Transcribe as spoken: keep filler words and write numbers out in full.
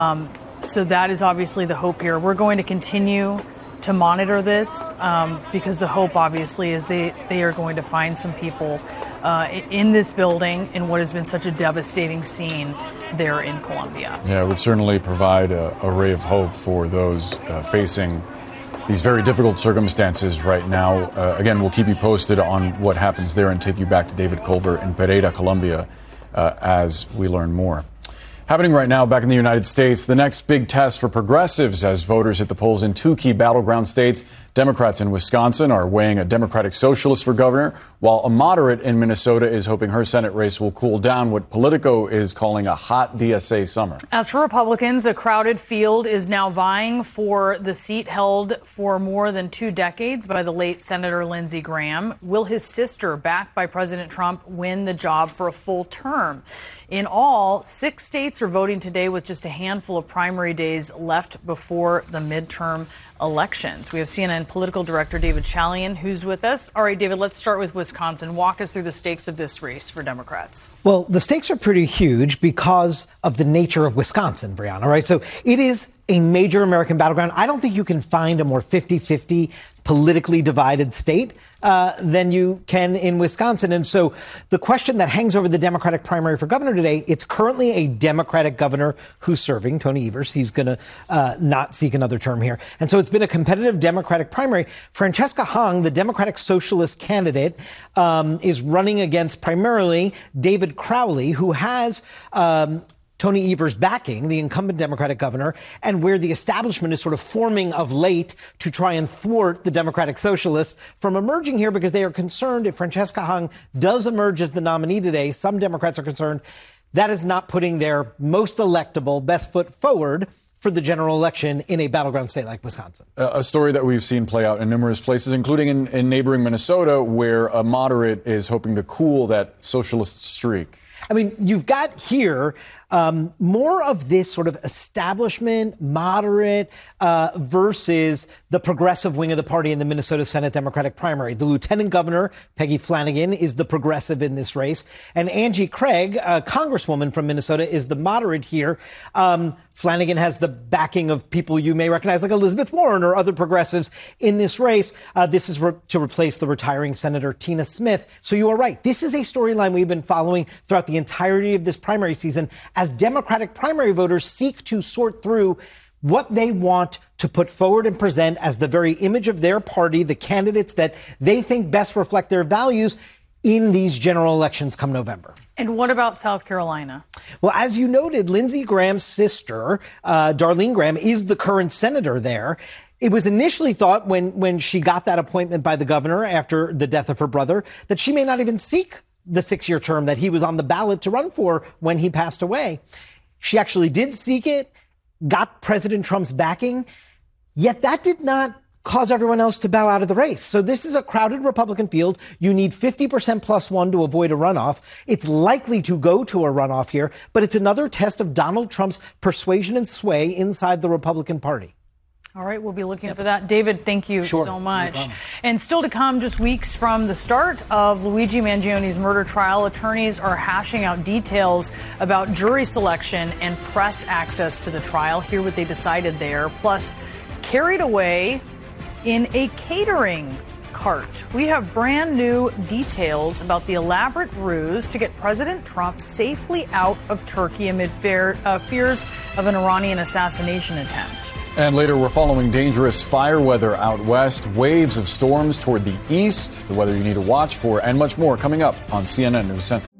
Um, so that is obviously the hope here. We're going to continue to monitor this um, because the hope obviously is they, they are going to find some people uh, in this building in what has been such a devastating scene there in Colombia. Yeah, it would certainly provide a, a ray of hope for those uh, facing these very difficult circumstances right now. Uh, again, we'll keep you posted on what happens there and take you back to David Culver in Pereira, Colombia, uh, as we learn more. Happening right now back in the United States, the next big test for progressives as voters hit the polls in two key battleground states. Democrats in Wisconsin are weighing a Democratic socialist for governor, while a moderate in Minnesota is hoping her Senate race will cool down what Politico is calling a hot D S A summer. As for Republicans, a crowded field is now vying for the seat held for more than two decades by the late Senator Lindsey Graham. Will his sister, backed by President Trump, win the job for a full term? In all, six states are voting today with just a handful of primary days left before the midterm elections. We have C N N political director David Chalian, who's with us. All right, David, let's start with Wisconsin. Walk us through the stakes of this race for Democrats. Well, the stakes are pretty huge because of the nature of Wisconsin, Brianna, right? So it is a major American battleground. I don't think you can find a more fifty-fifty politically divided state uh, than you can in Wisconsin. And so the question that hangs over the Democratic primary for governor today, it's currently a Democratic governor who's serving, Tony Evers. He's going to uh, not seek another term here. And so it's been a competitive Democratic primary. Francesca Hong, the Democratic Socialist candidate, um, is running against primarily David Crowley, who has um, Tony Evers backing, the incumbent Democratic governor, and where the establishment is sort of forming of late to try and thwart the Democratic Socialists from emerging here because they are concerned if Francesca Hong does emerge as the nominee today, some Democrats are concerned that is not putting their most electable, best foot forward for the general election in a battleground state like Wisconsin. A story that we've seen play out in numerous places, including in, in neighboring Minnesota, where a moderate is hoping to cool that socialist streak. I mean, you've got here um, more of this sort of establishment, moderate, uh, versus the progressive wing of the party in the Minnesota Senate Democratic primary. The lieutenant governor, Peggy Flanagan, is the progressive in this race. And Angie Craig, a congresswoman from Minnesota, is the moderate here. Um, Flanagan has the backing of people you may recognize, like Elizabeth Warren or other progressives in this race. Uh, this is re- to replace the retiring Senator Tina Smith. So you are right. This is a storyline we've been following throughout the entirety of this primary season as Democratic primary voters seek to sort through what they want to put forward and present as the very image of their party, the candidates that they think best reflect their values in these general elections come November. And what about South Carolina? Well, as you noted, Lindsey Graham's sister, uh, Darlene Graham, is the current senator there. It was initially thought when, when she got that appointment by the governor after the death of her brother that she may not even seek the six-year term that he was on the ballot to run for when he passed away. She actually did seek it, got President Trump's backing, yet that did not cause everyone else to bow out of the race. So this is a crowded Republican field. You need fifty percent plus one to avoid a runoff. It's likely to go to a runoff here, but it's another test of Donald Trump's persuasion and sway inside the Republican Party. All right, we'll be looking yep. for that. David, thank you sure. so much. No and still to come, just weeks from the start of Luigi Mangione's murder trial, attorneys are hashing out details about jury selection and press access to the trial. Hear what they decided there. Plus, carried away in a catering cart. We have brand new details about the elaborate ruse to get President Trump safely out of Turkey amid fear, uh, fears of an Iranian assassination attempt. And later, we're following dangerous fire weather out west, waves of storms toward the east, the weather you need to watch for, and much more coming up on C N N News Central.